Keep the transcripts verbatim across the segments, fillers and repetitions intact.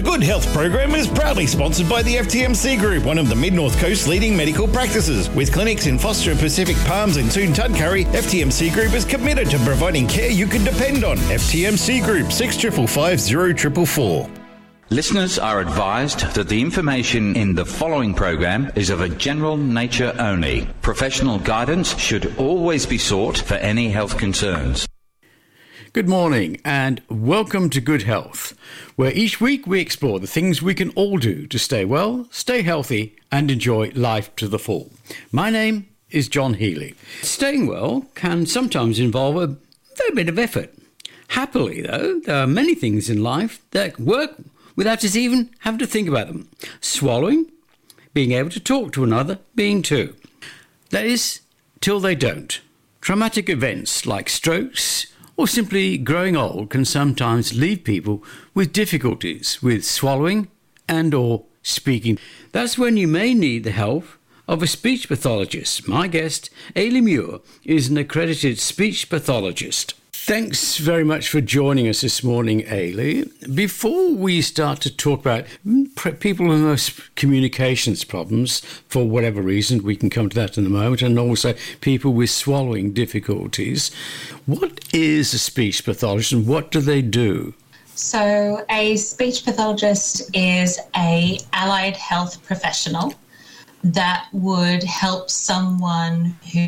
The Good Health program is proudly sponsored by the F T M C Group, one of the Mid-North Coast's leading medical practices. With clinics in Foster and Pacific Palms and soon Tudcurry, F T M C Group is committed to providing care you can depend on. F T M C Group, six five five, zero four four four. Listeners are advised that the information in the following program is of a general nature only. Professional guidance should always be sought for any health concerns. Good morning and welcome to Good Health, where each week we explore the things we can all do to stay well, stay healthy and enjoy life to the full. My name is John Healy. Staying well can sometimes involve a fair bit of effort. Happily, though, there are many things in life that work without us even having to think about them. Swallowing, being able to talk to another, being two. That is, till they don't. Traumatic events like strokes or simply growing old can sometimes leave people with difficulties with swallowing and or speaking. That's when you may need the help of a speech pathologist. My guest, Ailey Muir, is an accredited speech pathologist. Thanks very much for joining us this morning, Ailey. Before we start to talk about people who have communications problems, for whatever reason, we can come to that in a moment, and also people with swallowing difficulties, what is a speech pathologist and what do they do? So a speech pathologist is a allied health professional that would help someone who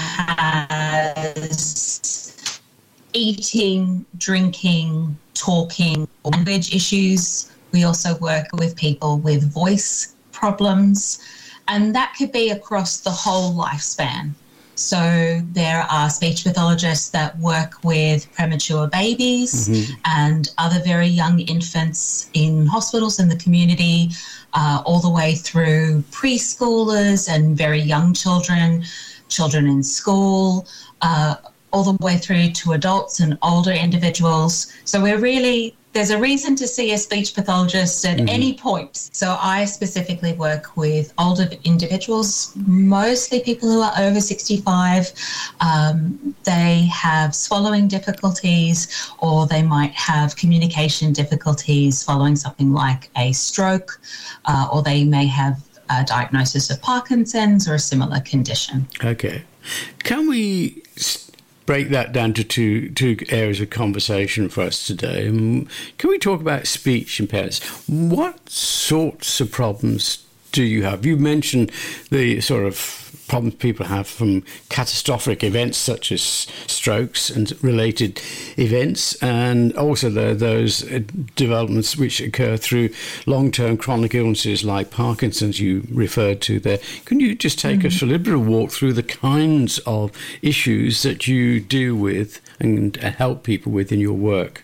has eating, drinking, talking, language issues. We also work with people with voice problems, and that could be across the whole lifespan. So there are speech pathologists that work with premature babies mm-hmm. and other very young infants in hospitals in the community, uh, all the way through preschoolers and very young children, children in school, uh, all the way through to adults and older individuals. So we're really, there's a reason to see a speech pathologist at mm-hmm. any point. So I specifically work with older individuals, mostly people who are over sixty-five. Um, they have swallowing difficulties, or they might have communication difficulties following something like a stroke, uh, or they may have a diagnosis of Parkinson's or a similar condition. Okay. Can we break that down to two two areas of conversation for us today? Can we talk about speech impairments? What sorts of problems do you have? You mentioned the sort of problems people have from catastrophic events such as strokes and related events, and also the, those developments which occur through long-term chronic illnesses like Parkinson's you referred to there. Can you just take mm-hmm. us a little bit of a walk through the kinds of issues that you deal with and help people with in your work?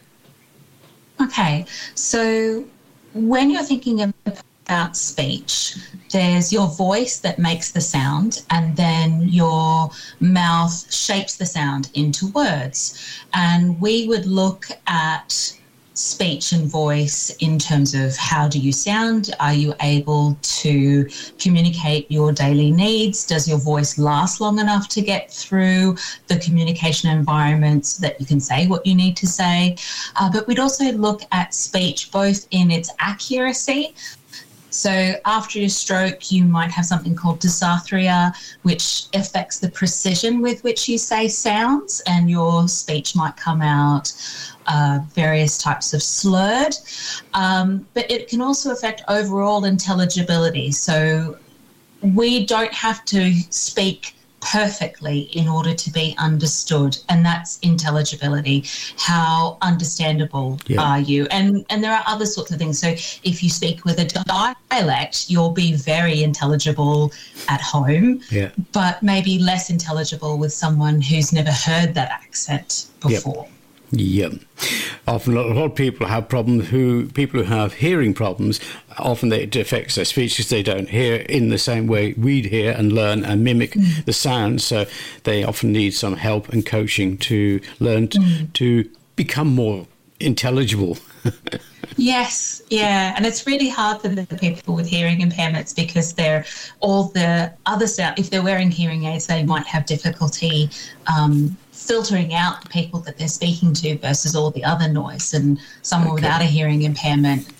Okay, so when you're thinking of about speech, there's your voice that makes the sound, and then your mouth shapes the sound into words. And we would look at speech and voice in terms of how do you sound? Are you able to communicate your daily needs? Does your voice last long enough to get through the communication environment so that you can say what you need to say? Uh, but we'd also look at speech both in its accuracy. So after your stroke, you might have something called dysarthria, which affects the precision with which you say sounds, and your speech might come out uh, various types of slurred. Um, but it can also affect overall intelligibility. So we don't have to speak perfectly in order to be understood, and that's intelligibility. How understandable yeah. are you? And and there are other sorts of things. So if you speak with a dialect, you'll be very intelligible at home, yeah. but maybe less intelligible with someone who's never heard that accent before. Yep. Yeah. Often a lot of people have problems who, people who have hearing problems, often it affects their speech because they don't hear in the same way we'd hear and learn and mimic mm. the sound. So they often need some help and coaching to learn t- mm. to become more intelligible. Yes, yeah, and it's really hard for the people with hearing impairments because they're all the other sound. If they're wearing hearing aids, they might have difficulty um, filtering out the people that they're speaking to versus all the other noise. And someone okay. without a hearing impairment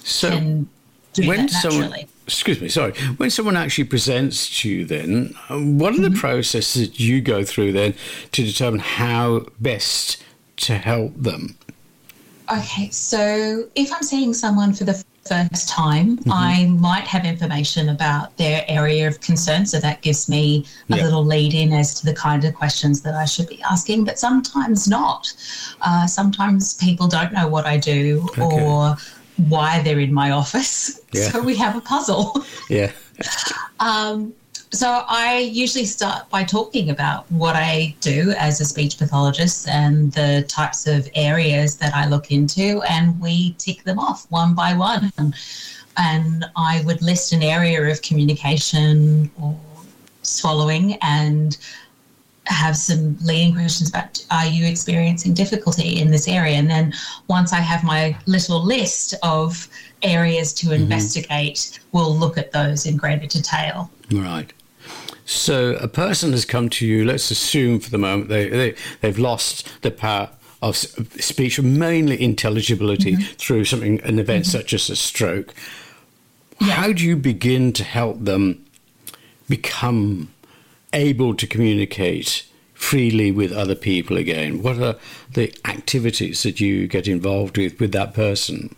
so can do when that naturally. Someone, excuse me, sorry. When someone actually presents to you then, what are the mm-hmm. processes you go through then to determine how best to help them? Okay, so if I'm seeing someone for the first time, mm-hmm. I might have information about their area of concern, so that gives me a yeah. little lead in as to the kind of questions that I should be asking, but sometimes not. Uh, sometimes people don't know what I do okay. or why they're in my office, yeah. so we have a puzzle. Yeah. um, So I usually start by talking about what I do as a speech pathologist and the types of areas that I look into, and we tick them off one by one. And I would list an area of communication or swallowing and have some leading questions about, are you experiencing difficulty in this area? And then once I have my little list of areas to mm-hmm. investigate, we'll look at those in greater detail. Right. So a person has come to you, let's assume for the moment they, they, they've lost the power of speech, mainly intelligibility mm-hmm. through something, an event mm-hmm. such as a stroke. Yeah. How do you begin to help them become able to communicate freely with other people again? What are the activities that you get involved with with that person?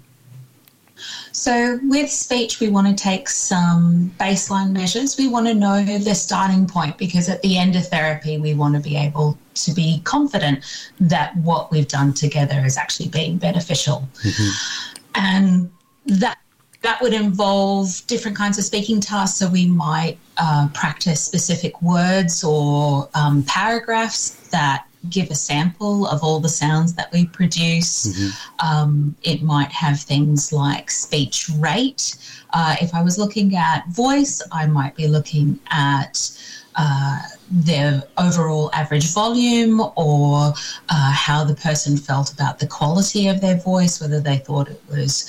So with speech, we want to take some baseline measures. We want to know the starting point, because at the end of therapy, we want to be able to be confident that what we've done together is actually being beneficial. Mm-hmm. And that that would involve different kinds of speaking tasks. So we might uh, practice specific words or um, paragraphs that give a sample of all the sounds that we produce. Mm-hmm. Um, it might have things like speech rate. Uh, if I was looking at voice, I might be looking at uh, their overall average volume, or uh, how the person felt about the quality of their voice, whether they thought it was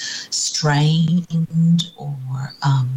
strained or um,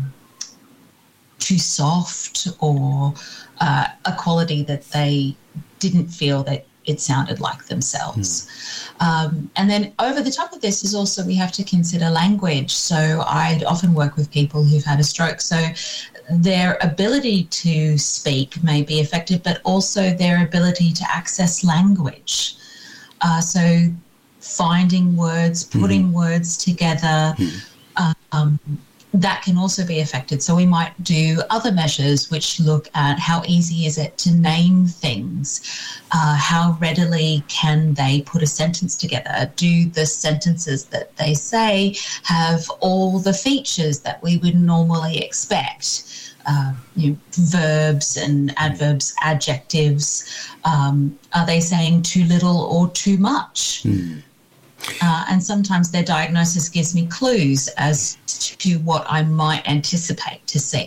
too soft, or uh, a quality that they didn't feel that it sounded like themselves. Mm. Um, and then over the top of this is also we have to consider language. So I often work with people who've had a stroke. So their ability to speak may be affected, but also their ability to access language. Uh, so finding words, putting mm. words together, mm. um, that can also be affected. So we might do other measures which look at how easy is it to name things, uh, how readily can they put a sentence together, do the sentences that they say have all the features that we would normally expect, uh, you know, verbs and adverbs, adjectives, um, are they saying too little or too much? Mm. Uh, and sometimes their diagnosis gives me clues as to what I might anticipate to see.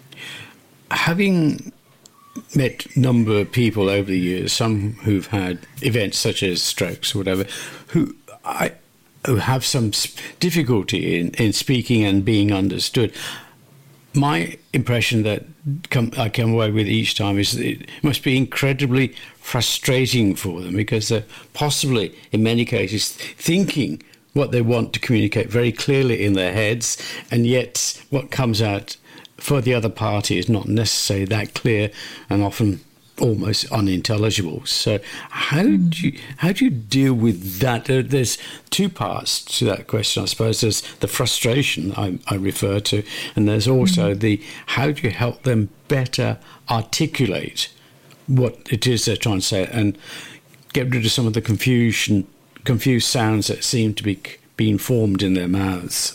Having met a number of people over the years, some who've had events such as strokes or whatever, who I who have some difficulty in, in speaking and being understood, my impression that come, I come away with each time is that it must be incredibly frustrating for them, because they're possibly, in many cases, thinking what they want to communicate very clearly in their heads, and yet what comes out for the other party is not necessarily that clear and often almost unintelligible. So how do you, how do you deal with that? There's two parts to that question, I suppose. There's the frustration I, I refer to, and there's also mm-hmm. the how do you help them better articulate what it is they're trying to say and get rid of some of the confusion, confused sounds that seem to be being formed in their mouths.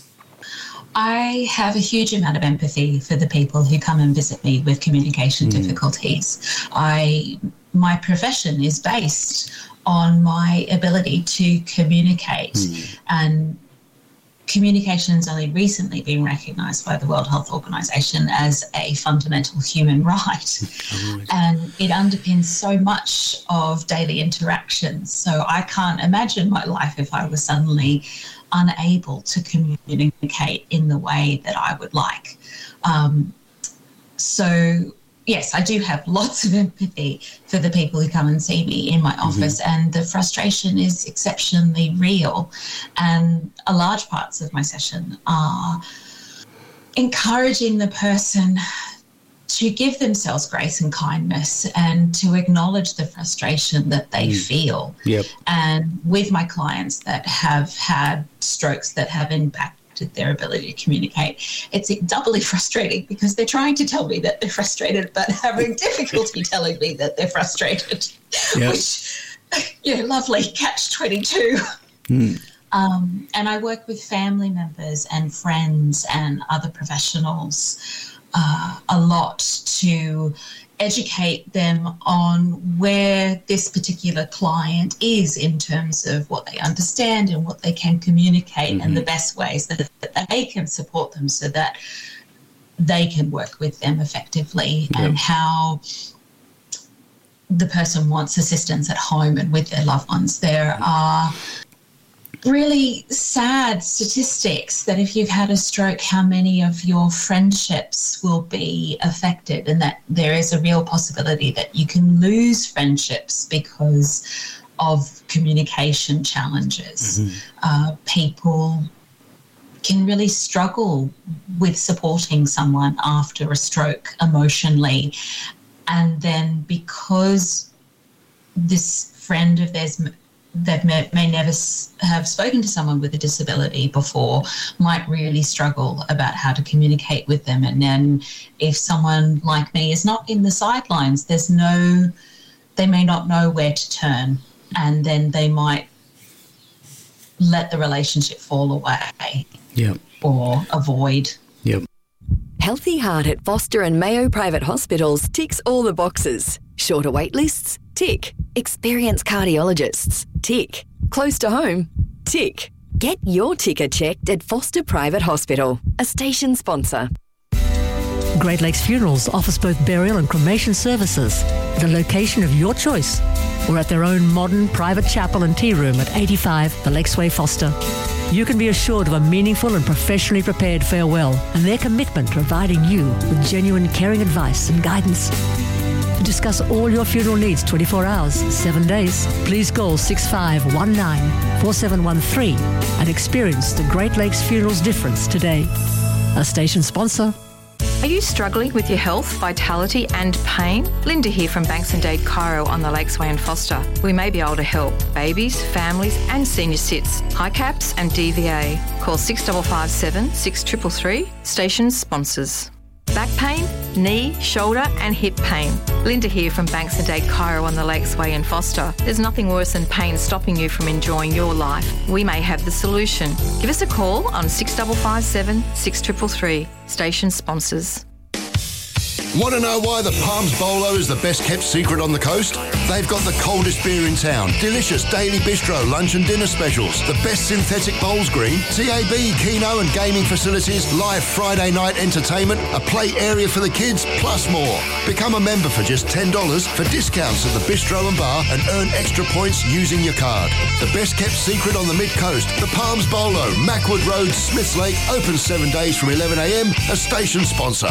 I have a huge amount of empathy for the people who come and visit me with communication mm. difficulties. I, my profession is based on my ability to communicate, mm. and communication has only recently been recognised by the World Health Organization as a fundamental human right. right. And it underpins so much of daily interactions. So I can't imagine my life if I was suddenly unable to communicate in the way that I would like. Um, so yes, I do have lots of empathy for the people who come and see me in my office, mm-hmm. and the frustration is exceptionally real. And a large parts of my session are encouraging the person to give themselves grace and kindness and to acknowledge the frustration that they mm. feel. Yep. And with my clients that have had strokes that have impacted their ability to communicate, it's doubly frustrating because they're trying to tell me that they're frustrated but having difficulty telling me that they're frustrated, yep. which, you know, lovely catch twenty-two. Mm. Um, and I work with family members and friends and other professionals Uh, a lot to educate them on where this particular client is in terms of what they understand and what they can communicate, mm-hmm. and the best ways that, that they can support them so that they can work with them effectively, yep. and how the person wants assistance at home and with their loved ones. There are really sad statistics that if you've had a stroke, how many of your friendships will be affected, and that there is a real possibility that you can lose friendships because of communication challenges. Mm-hmm. Uh, people can really struggle with supporting someone after a stroke emotionally, and then because this friend of theirs that may, may never have spoken to someone with a disability before might really struggle about how to communicate with them. And then if someone like me is not in the sidelines, there's no, they may not know where to turn, and then they might let the relationship fall away, yep. or avoid. Yep. Healthy Heart at Foster and Mayo Private Hospitals ticks all the boxes. Shorter wait lists? Tick. Experienced cardiologists? Tick. Close to home? Tick. Get your ticker checked at Foster Private Hospital, a station sponsor. Great Lakes Funerals offers both burial and cremation services at a location of your choice, or at their own modern private chapel and tea room at eighty-five The Lakesway, Foster. You can be assured of a meaningful and professionally prepared farewell, and their commitment to providing you with genuine caring advice and guidance. To discuss all your funeral needs twenty-four hours, seven days, please call six five one nine, four seven one three and experience the Great Lakes Funerals difference today. A station sponsor. Are you struggling with your health, vitality and pain? Linda here from Banks and Dade Chiro on the Lakesway in Foster. We may be able to help babies, families and senior sits, H I CAPS and D V A. Call six five five seven, six three three three, station sponsors. Back pain, knee, shoulder and hip pain. Linda here from Banks and Dade Chiro on the Lakesway in Foster. There's nothing worse than pain stopping you from enjoying your life. We may have the solution. Give us a call on six five five seven, six three three three. Station sponsors. Want to know why the Palms Bolo is the best kept secret on the coast? They've got the coldest beer in town, delicious daily bistro lunch and dinner specials, the best synthetic bowls green, T A B, Keno and gaming facilities, live Friday night entertainment, a play area for the kids, plus more. Become a member for just ten dollars for discounts at the bistro and bar and earn extra points using your card. The best kept secret on the mid-coast, the Palms Bolo, Mackwood Road, Smiths Lake, open seven days from eleven a m, a station sponsor.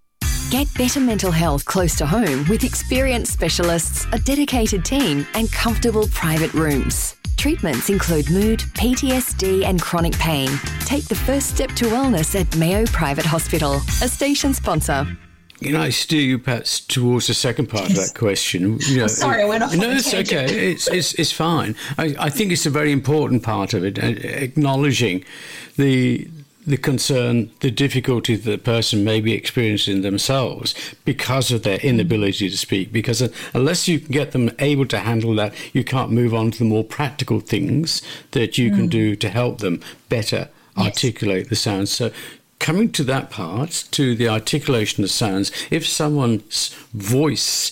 Get better mental health close to home with experienced specialists, a dedicated team and comfortable private rooms. Treatments include mood, P T S D and chronic pain. Take the first step to wellness at Mayo Private Hospital, a station sponsor. Can I steer you perhaps towards the second part yes. of that question? You know, I'm sorry, I went off. No, it's okay. It's, it's, it's fine. I, I think it's a very important part of it, acknowledging the the concern, the difficulty that the person may be experiencing themselves because of their inability to speak. Because unless you can get them able to handle that, you can't move on to the more practical things that you mm. can do to help them better yes. articulate the sounds. So coming to that part, to the articulation of sounds, if someone's voice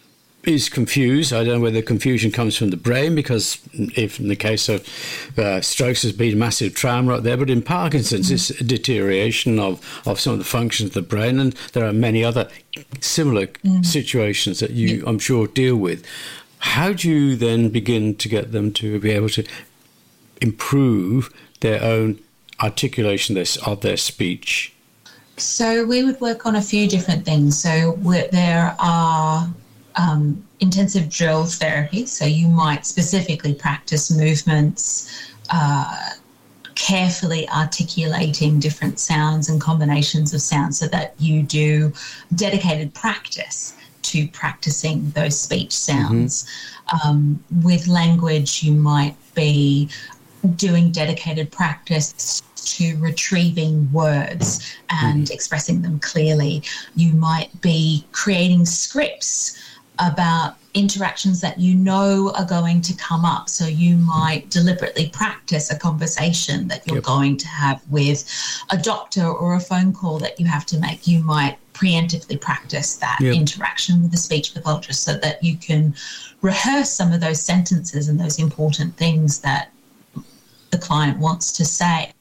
is confused, I don't know whether confusion comes from the brain, because if in the case of uh, strokes there's been massive trauma right there, but in Parkinson's mm-hmm. it's a deterioration of, of some of the functions of the brain, and there are many other similar mm-hmm. situations that you, yeah. I'm sure, deal with. How do you then begin to get them to be able to improve their own articulation of their speech? So we would work on a few different things. So we're, there are um, intensive drill therapy. So you might specifically practice movements, uh, carefully articulating different sounds and combinations of sounds so that you do dedicated practice to practicing those speech sounds. Mm-hmm. Um, with language, you might be doing dedicated practice to retrieving words and mm-hmm. expressing them clearly. You might be creating scripts about interactions that you know are going to come up. So you might deliberately practice a conversation that you're yep. going to have with a doctor or a phone call that you have to make. You might preemptively practice that yep. interaction with a speech pathologist so that you can rehearse some of those sentences and those important things that the client wants to say.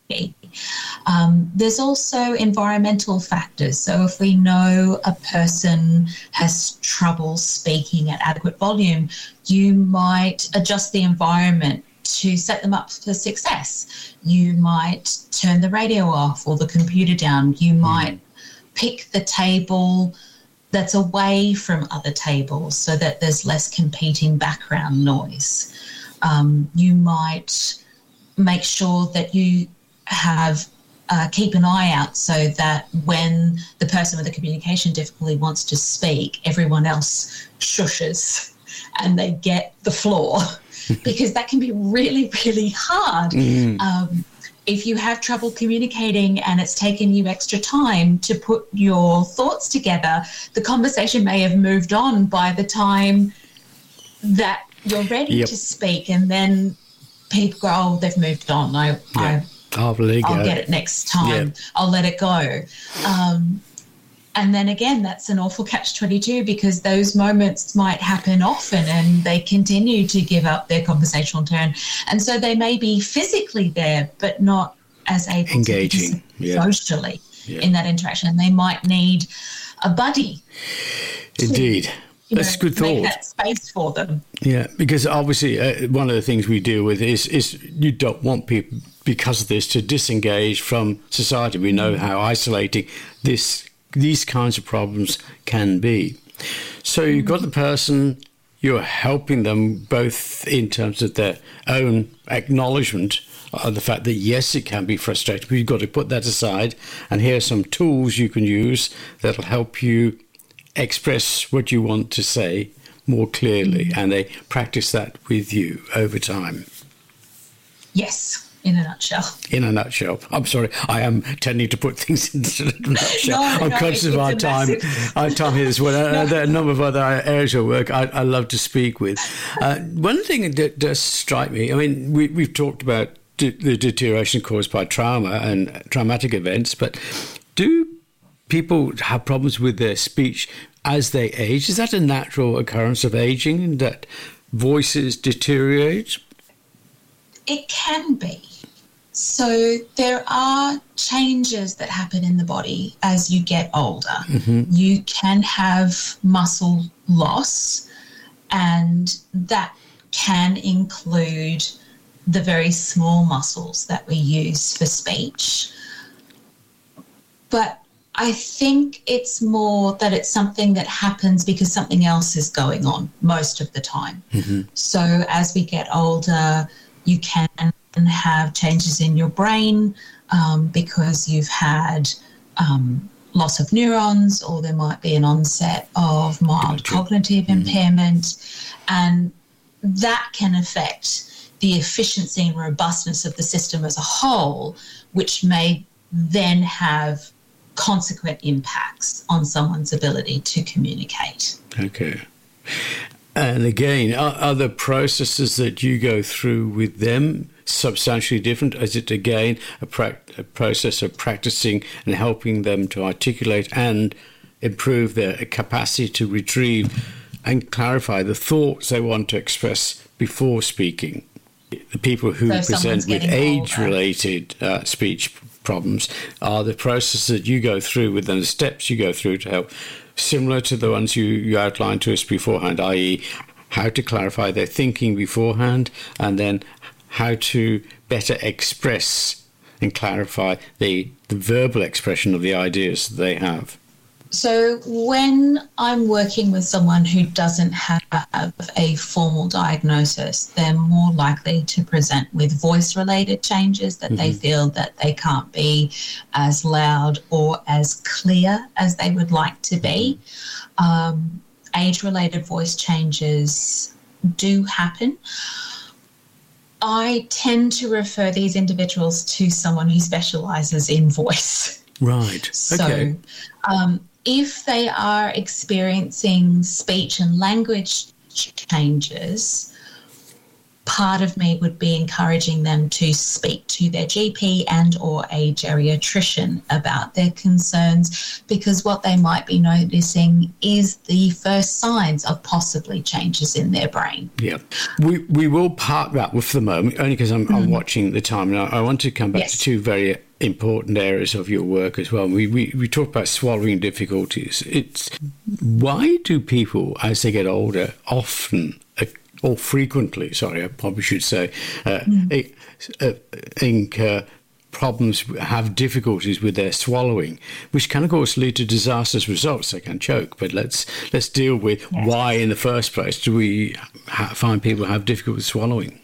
Um, there's also environmental factors. So if we know a person has trouble speaking at adequate volume, you might adjust the environment to set them up for success. You might turn the radio off or the computer down. You might pick the table that's away from other tables so that there's less competing background noise. Um, you might make sure that you have uh, keep an eye out so that when the person with a communication difficulty wants to speak, everyone else shushes and they get the floor because that can be really, really hard. Mm. Um, if you have trouble communicating and it's taken you extra time to put your thoughts together, the conversation may have moved on by the time that you're ready yep. to speak, and then people go, oh, they've moved on. I, yeah. I I'll, let I'll get it next time. Yeah. I'll let it go. Um, and then again, that's an awful catch twenty-two because those moments might happen often and they continue to give up their conversational turn. And so they may be physically there, but not as able engaging to yeah. socially yeah. in that interaction. And they might need a buddy. Indeed. To, That's know, a good thought. Make that space for them. Yeah, because obviously uh, one of the things we deal with is is you don't want people, because of this, to disengage from society. We know how isolating this these kinds of problems can be. So you've got the person, you're helping them both in terms of their own acknowledgement of the fact that, yes, it can be frustrating, but you've got to put that aside. And here are some tools you can use that'll help you express what you want to say more clearly, and they practice that with you over time. Yes, in a nutshell. In a nutshell. I'm sorry, I am tending to put things into a nutshell. no, I'm no, conscious of our time. Massive... Our time here as well. no. There are a number of other areas of work I, I love to speak with. Uh, one thing that does strike me, I mean, we, we've talked about de- the deterioration caused by trauma and traumatic events, but do people have problems with their speech as they age? Is that a natural occurrence of aging, that voices deteriorate? It can be. So there are changes that happen in the body as you get older. Mm-hmm. You can have muscle loss, and that can include the very small muscles that we use for speech. But I think it's more that it's something that happens because something else is going on most of the time. Mm-hmm. So as we get older, you can have changes in your brain um, because you've had um, loss of neurons, or there might be an onset of mild gotcha. cognitive mm-hmm. impairment, and that can affect the efficiency and robustness of the system as a whole, which may then have consequent impacts on someone's ability to communicate. Okay. And again, are, are the processes that you go through with them substantially different? Is it, again, a, pra- a process of practicing and helping them to articulate and improve their capacity to retrieve and clarify the thoughts they want to express before speaking? The people who so present with age-related uh, speech problems, are the processes that you go through with them, the steps you go through to help, similar to the ones you, you outlined to us beforehand, that is how to clarify their thinking beforehand, and then how to better express and clarify the, the verbal expression of the ideas that they have? So when I'm working with someone who doesn't have a formal diagnosis, they're more likely to present with voice-related changes, that mm-hmm. they feel that they can't be as loud or as clear as they would like to be. Um, age-related voice changes do happen. I tend to refer these individuals to someone who specialises in voice. Right. Okay. So, um, if they are experiencing speech and language changes, part of me would be encouraging them to speak to their G P and or a geriatrician about their concerns, because what they might be noticing is the first signs of possibly changes in their brain. Yeah. We we will park that with the moment, only because I'm, mm. I'm watching the time. And I, I want to come back yes. to two very important areas of your work as well. We, we we talk about swallowing difficulties. It's why do people, as they get older, often uh, or frequently, sorry, I probably should say, uh, mm. uh, incur problems, have difficulties with their swallowing, which can of course lead to disastrous results. They can choke. But let's let's deal with yes. why in the first place do we ha- find people have difficulty swallowing?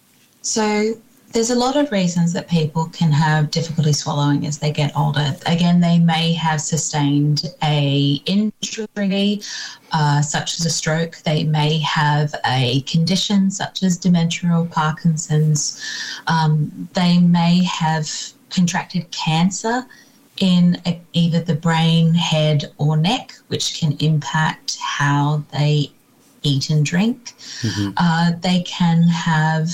So there's a lot of reasons that people can have difficulty swallowing as they get older. Again, they may have sustained a injury, uh, such as a stroke. They may have a condition such as dementia or Parkinson's. Um, they may have contracted cancer in a, either the brain, head or neck, which can impact how they eat and drink. Mm-hmm. Uh, they can have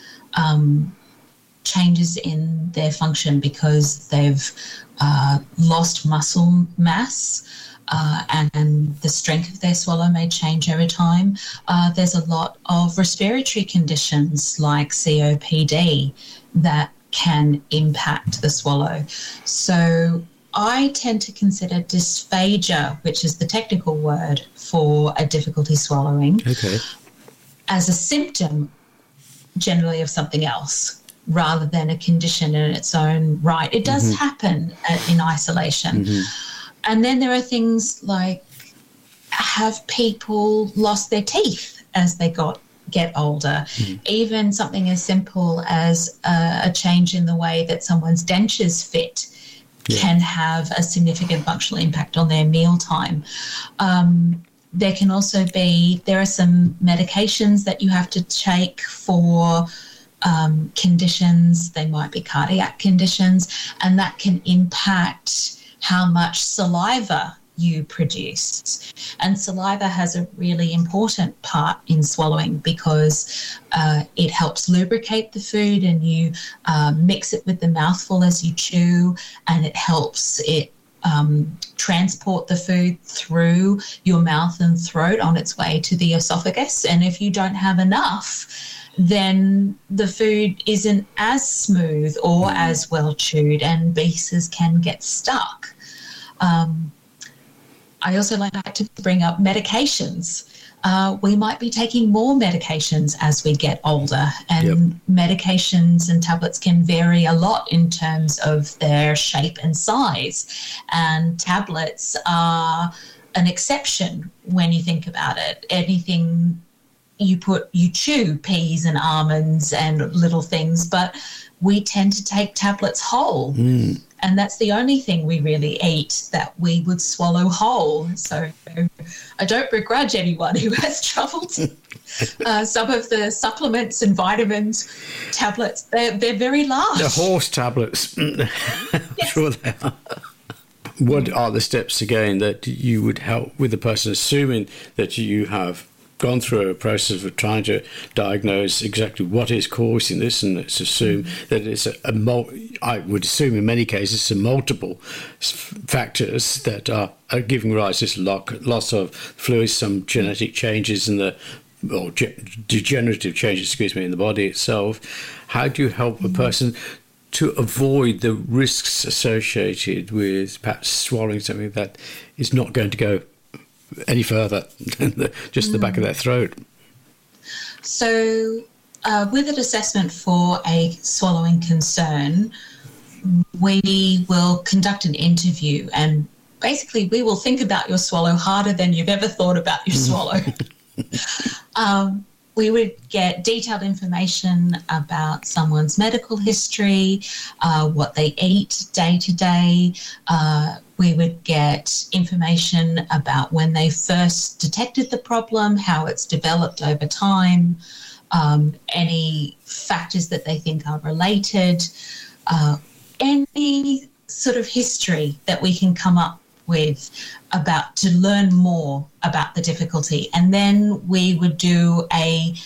um, changes in their function because they've uh, lost muscle mass, uh, and, and the strength of their swallow may change over time. Uh, there's a lot of respiratory conditions like C O P D that can impact the swallow. So I tend to consider dysphagia, which is the technical word for a difficulty swallowing, okay. as a symptom generally of something else, rather than a condition in its own right. It does mm-hmm. happen in isolation. Mm-hmm. And then there are things like, have people lost their teeth as they got get older? Mm-hmm. Even something as simple as a, a change in the way that someone's dentures fit yeah. can have a significant functional impact on their mealtime. Um, there can also be, there are some medications that you have to take for Um, conditions. They might be cardiac conditions, and that can impact how much saliva you produce. And saliva has a really important part in swallowing because uh, it helps lubricate the food, and you uh, mix it with the mouthful as you chew, and it helps it um, transport the food through your mouth and throat on its way to the esophagus. And if you don't have enough, then the food isn't as smooth or as well chewed, and pieces can get stuck. Um, I also like to bring up medications. Uh, we might be taking more medications as we get older, and yep. medications and tablets can vary a lot in terms of their shape and size. And tablets are an exception when you think about it. Anything you put, you chew peas and almonds and little things, but we tend to take tablets whole. Mm. And that's the only thing we really eat that we would swallow whole. So I don't begrudge anyone who has trouble. uh, some of the supplements and vitamins, tablets, they're, they're very large. The horse tablets. Yes. Sure they are. What are the steps, again, that you would help with the person, assuming that you have gone through a process of trying to diagnose exactly what is causing this, and let's assume mm-hmm. that it's a, a mul- I would assume in many cases some multiple factors that are, are giving rise to this lock, loss of fluids, some genetic changes in the, or ge- degenerative changes, excuse me, in the body itself. How do you help mm-hmm. a person to avoid the risks associated with perhaps swallowing something that is not going to go any further than the, just the back of their throat? So uh, with an assessment for a swallowing concern, we will conduct an interview, and basically we will think about your swallow harder than you've ever thought about your swallow. um, we would get detailed information about someone's medical history, uh, what they eat day to day. Uh, we would get information about when they first detected the problem, how it's developed over time, um, any factors that they think are related, uh, any sort of history that we can come up with about to learn more about the difficulty. And then we would do a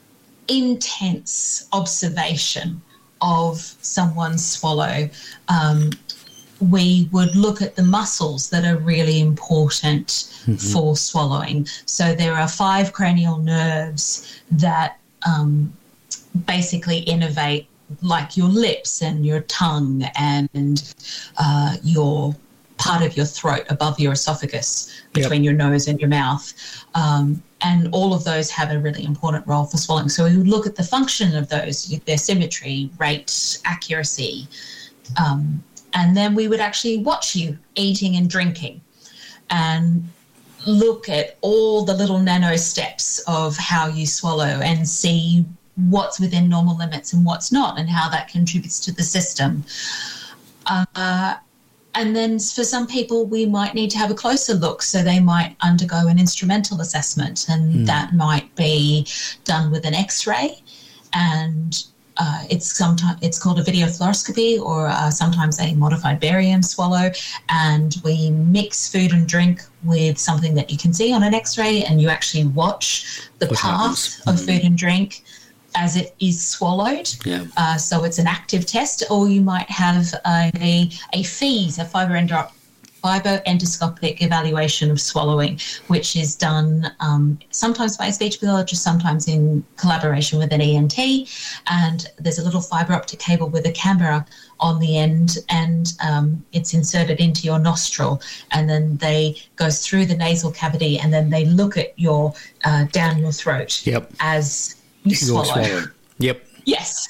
intense observation of someone's swallow. Um, we would look at the muscles that are really important mm-hmm. for swallowing. So there are five cranial nerves that um, basically innervate, like your lips and your tongue and uh, your part of your throat above your esophagus, between yep. your nose and your mouth. Um, and all of those have a really important role for swallowing. So we would look at the function of those, their symmetry, rate, accuracy, um, and then we would actually watch you eating and drinking and look at all the little nano steps of how you swallow and see what's within normal limits and what's not, and how that contributes to the system. Uh, and then for some people, we might need to have a closer look. So they might undergo an instrumental assessment, and mm. that might be done with an X-ray. And uh, it's sometimes it's called a video fluoroscopy, or uh, sometimes a modified barium swallow. And we mix food and drink with something that you can see on an X-ray, and you actually watch the what path happens? of mm. food and drink as it is swallowed. Yeah. Uh, so it's an active test. Or you might have a, a FEES, a fiber endo- fiber endoscopic evaluation of swallowing, which is done um, sometimes by a speech pathologist, sometimes in collaboration with an E N T. And there's a little fiber optic cable with a camera on the end, and um, it's inserted into your nostril, and then they go through the nasal cavity, and then they look at your uh, down your throat yep. as you swallow. swallow. Yep. Yes.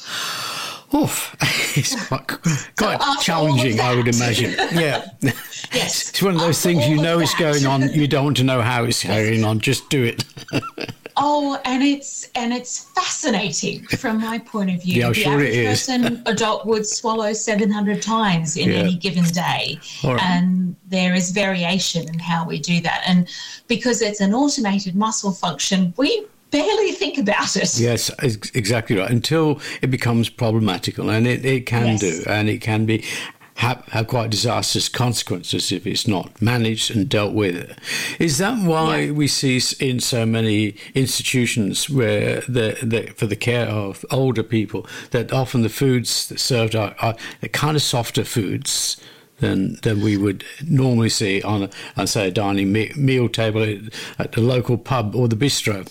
Oof. It's quite, quite so challenging, I would imagine. Yeah. Yes. It's one of those after things you know is going on, you don't want to know how it's going on, just do it. Oh, and it's and it's fascinating from my point of view. Yeah, the sure average it is. person, adult, would swallow seven hundred times in yeah. any given day. Right. And there is variation in how we do that. And because it's an automated muscle function, we barely think about it. Yes, exactly right. Until it becomes problematical, and it, it can yes. do, and it can be have, have quite disastrous consequences if it's not managed and dealt with. Is that why yeah. we see in so many institutions where the, the for the care of older people that often the foods that served are, are the kind of softer foods than than we would normally see on, a, on say, a dining me- meal table at the local pub or the bistro?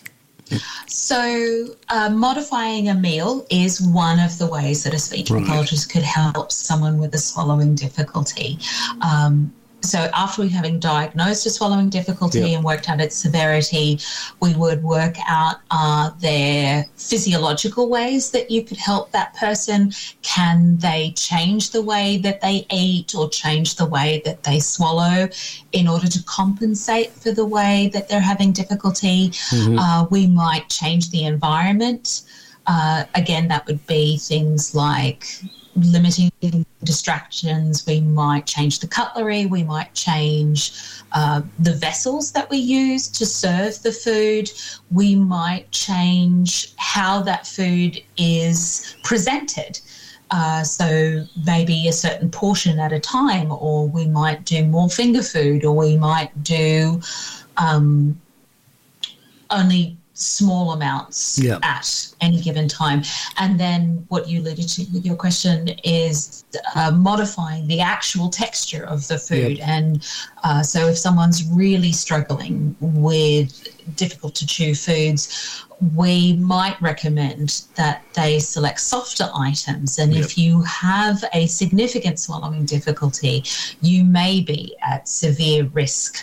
So uh, modifying a meal is one of the ways that a speech right. pathologist could help someone with a swallowing difficulty. Um, so after we having diagnosed a swallowing difficulty yep. and worked out its severity, we would work out are there physiological ways that you could help that person? Can they change the way that they eat or change the way that they swallow in order to compensate for the way that they're having difficulty? Mm-hmm. Uh, we might change the environment. Uh, again, that would be things like limiting distractions. We might change the cutlery. We might change uh, the vessels that we use to serve the food. We might change how that food is presented. Uh, so maybe a certain portion at a time, or we might do more finger food, or we might do um, only small amounts yeah. at any given time. And then what you alluded to with your question is uh, modifying the actual texture of the food. Yep. And uh, so if someone's really struggling with difficult to chew foods, we might recommend that they select softer items. And yep. if you have a significant swallowing difficulty, you may be at severe risk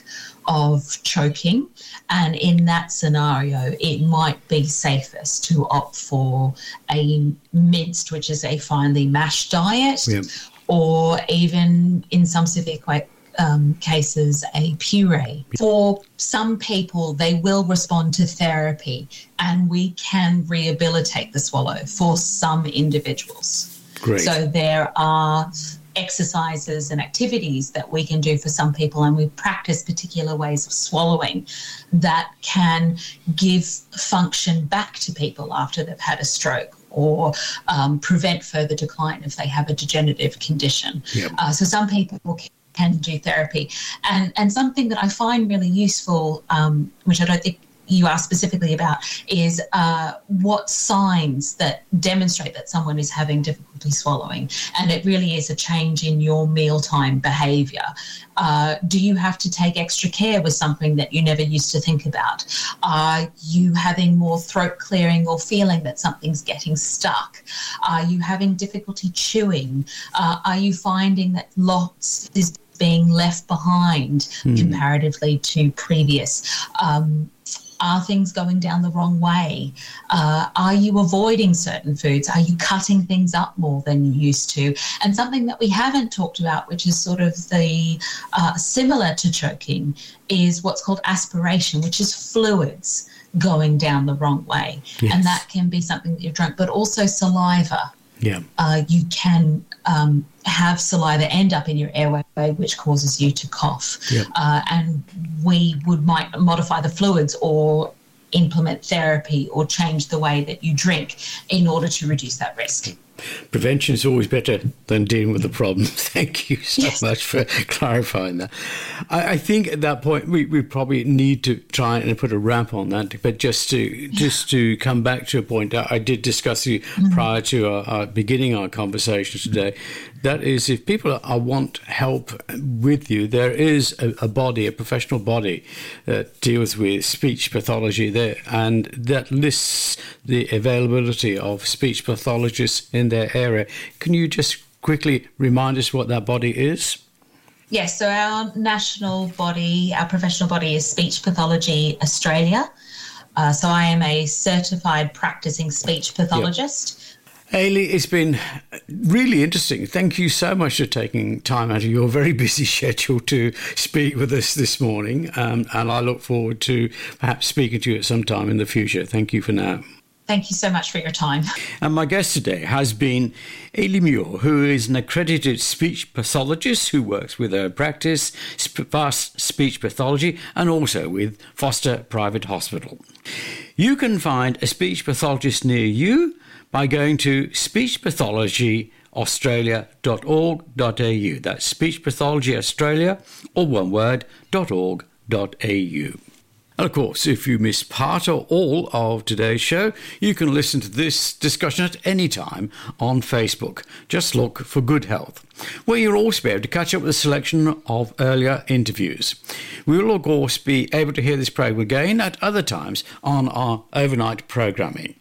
of choking. And in that scenario, it might be safest to opt for a minced, which is a finely mashed diet, Yep. or even in some severe qu- um, cases, a puree. For some people, they will respond to therapy, and we can rehabilitate the swallow for some individuals. Great. So there are exercises and activities that we can do for some people, and we practice particular ways of swallowing that can give function back to people after they've had a stroke, or um, prevent further decline if they have a degenerative condition. Yep. Uh, so some people can can do therapy. And and something that I find really useful, um, which I don't think you asked specifically about, is uh, what signs that demonstrate that someone is having difficulty swallowing. And it really is a change in your mealtime behaviour. Uh, do you have to take extra care with something that you never used to think about? Are you having more throat clearing or feeling that something's getting stuck? Are you having difficulty chewing? Uh, are you finding that lots is being left behind mm. comparatively to previous? Um, Are things going down the wrong way? Uh, are you avoiding certain foods? Are you cutting things up more than you used to? And something that we haven't talked about, which is sort of the uh, similar to choking, is what's called aspiration, which is fluids going down the wrong way. Yes. And that can be something that you've drunk, but also saliva. Yeah. Uh, you can um, have saliva end up in your airway, which causes you to cough. Yep. Uh, and we would might modify the fluids or implement therapy or change the way that you drink in order to reduce that risk. Prevention is always better than dealing with the problem. Thank you so Yes. much for clarifying that. I, I think at that point we, we probably need to try and put a wrap on that. But just to yeah. just to come back to a point I, I did discuss you mm-hmm. prior to our, our beginning our conversation today. That is, if people are, want help with you, there is a, a body, a professional body that deals with speech pathology there, and that lists the availability of speech pathologists in their area. Can you just quickly remind us what that body is? Yes, so our national body, our professional body is Speech Pathology Australia. Uh, so I am a certified practicing speech pathologist. Yep. Hayley, it's been really interesting. Thank you so much for taking time out of your very busy schedule to speak with us this morning. Um, and I look forward to perhaps speaking to you at some time in the future. Thank you for now. Thank you so much for your time. And my guest today has been Hayley Muir, who is an accredited speech pathologist who works with her practice, Fast Speech Pathology, and also with Foster Private Hospital. You can find a speech pathologist near you by going to speech pathology australia dot org dot a u. That's Speech Pathology Australia, all one word, .org dot a u. And of course, if you miss part or all of today's show, you can listen to this discussion at any time on Facebook. Just look for Good Health, where you'll also be able to catch up with a selection of earlier interviews. We will, of course, be able to hear this program again at other times on our overnight programming.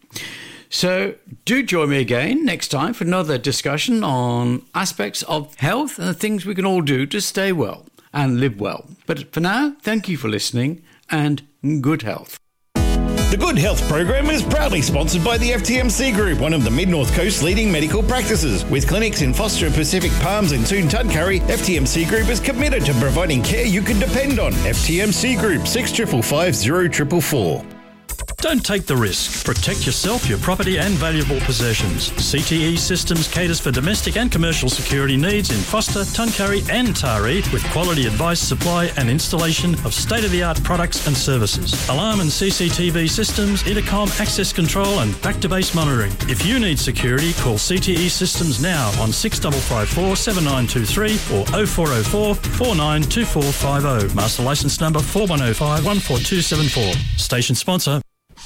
So do join me again next time for another discussion on aspects of health and the things we can all do to stay well and live well. But for now, thank you for listening and good health. The Good Health program is proudly sponsored by the F T M C Group, one of the Mid-North Coast leading medical practices. With clinics in Foster and Pacific Palms and Toon Tudcurry, F T M C Group is committed to providing care you can depend on. F T M C Group, six five five zero four four four. Don't take the risk. Protect yourself, your property and valuable possessions. C T E Systems caters for domestic and commercial security needs in Foster, Tuncurry and Taree with quality advice, supply and installation of state-of-the-art products and services. Alarm and C C T V systems, intercom, access control and back-to-base monitoring. If you need security, call C T E Systems now on six five five four, seven nine two three or oh four oh four, four nine two four five oh. Master licence number four one oh five, one four two seven four. Station sponsor.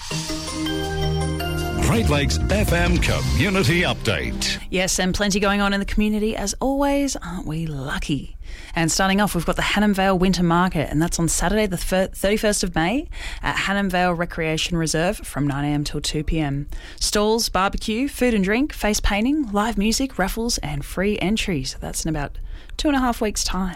Great Lakes F M Community Update. Yes, and plenty going on in the community as always. Aren't we lucky? And starting off, we've got the Hannam Vale Winter Market, and that's on Saturday the thirty-first of May at Hannam Vale Recreation Reserve from nine a m till two p m. Stalls, barbecue, food and drink, face painting, live music, raffles and free entry. So that's in about two and a half weeks' time.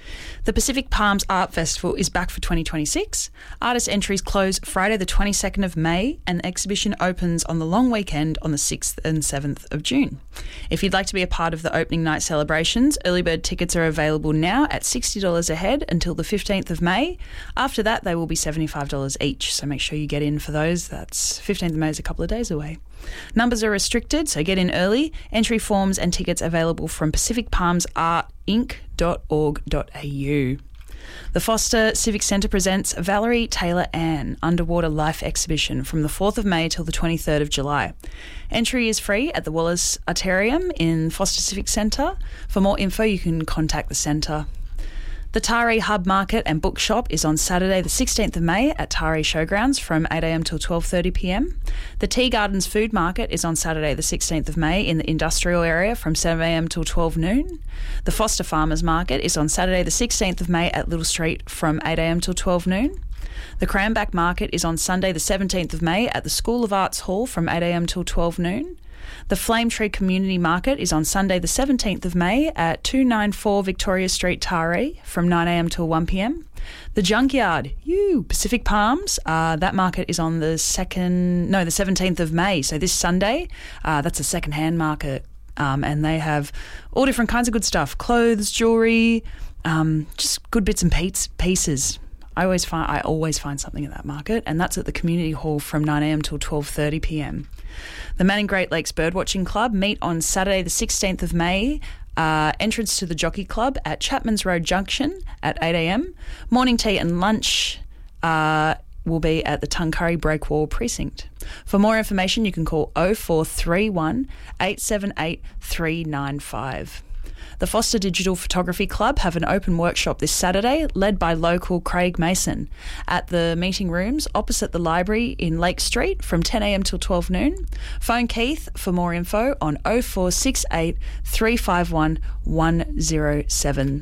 The Pacific Palms Art Festival is back for twenty twenty-six. Artist entries close Friday the twenty-second of May and the exhibition opens on the long weekend on the sixth and seventh of June. If you'd like to be a part of the opening night celebrations, early bird tickets are available now at sixty dollars a head until the fifteenth of May. After that, they will be seventy-five dollars each, so make sure you get in for those. That's fifteenth of May is a couple of days away. Numbers are restricted, so get in early. Entry forms and tickets available from pacific palms art inc dot org dot a u. The Foster Civic Centre presents Valerie Taylor Ann Underwater Life Exhibition from the fourth of May till the twenty-third of July. Entry is free at the Wallace Artarium in Foster Civic Centre. For more info, you can contact the centre. The Taree Hub Market and Bookshop is on Saturday the sixteenth of May at Taree Showgrounds from eight a m till twelve thirty p m. The Tea Gardens Food Market is on Saturday the sixteenth of May in the industrial area from seven a m till twelve noon. The Foster Farmers Market is on Saturday the sixteenth of May at Little Street from eight a m till twelve noon. The Cranback Market is on Sunday the seventeenth of May at the School of Arts Hall from eight a m till twelve noon. The Flame Tree Community Market is on Sunday the seventeenth of May at two ninety-four Victoria Street, Taree from nine a m till one p m. The Junkyard, you Pacific Palms, uh, that market is on the second, no, the seventeenth of May. So this Sunday, uh, that's a second-hand market, um, and they have all different kinds of good stuff: clothes, jewellery, um, just good bits and pieces. I always find I always find something at that market, and that's at the Community Hall from nine a m till twelve thirty p m. The Manning Great Lakes Birdwatching Club meet on Saturday the sixteenth of May. Uh, entrance to the Jockey Club at Chapman's Road Junction at eight a m. Morning tea and lunch uh, will be at the Tuncurry Breakwall Precinct. For more information, you can call oh four three one, eight seven eight, three nine five. The Foster Digital Photography Club have an open workshop this Saturday, led by local Craig Mason, at the meeting rooms opposite the library in Lake Street from ten a m till twelve noon. Phone Keith for more info on oh four six eight, three five one, one oh seven.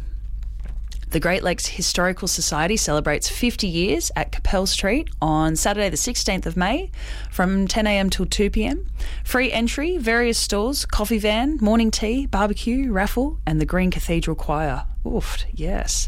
The Great Lakes Historical Society celebrates fifty years at Capel Street on Saturday the sixteenth of May from ten a m till two p m. Free entry, various stalls, coffee van, morning tea, barbecue, raffle and the Green Cathedral Choir. Oof, yes.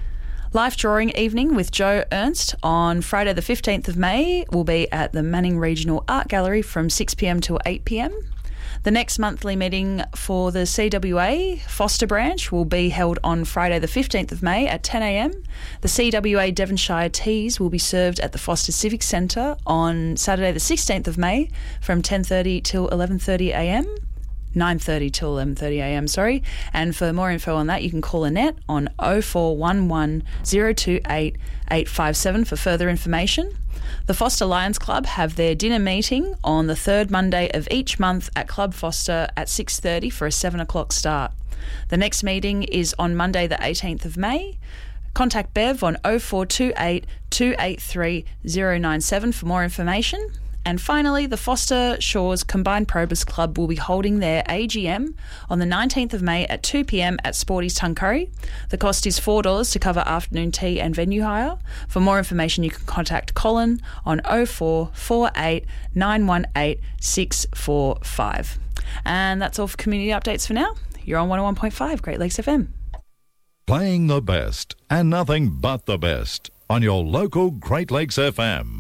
Life Drawing Evening with Joe Ernst on Friday the fifteenth of May will be at the Manning Regional Art Gallery from six p m till eight p m. The next monthly meeting for the C W A Foster branch will be held on Friday the fifteenth of May at ten a m. The C W A Devonshire Teas will be served at the Foster Civic Centre on Saturday the sixteenth of May from ten thirty till eleven thirty a m. nine thirty till eleven thirty a m, sorry. And for more info on that, you can call Annette on oh four one one, oh two eight, eight five seven for further information. The Foster Lions Club have their dinner meeting on the third Monday of each month at Club Foster at six thirty for a seven o'clock start. The next meeting is on Monday the eighteenth of May. Contact Bev on oh four two eight, two eight three, oh nine seven for more information. And finally, the Foster Shores Combined Probus Club will be holding their A G M on the nineteenth of May at two p m at Sporty's Tuncurry. The cost is four dollars to cover afternoon tea and venue hire. For more information, you can contact Colin on oh four four eight, nine one eight, six four five. And that's all for community updates for now. You're on one oh one point five Great Lakes F M. Playing the best and nothing but the best on your local Great Lakes F M.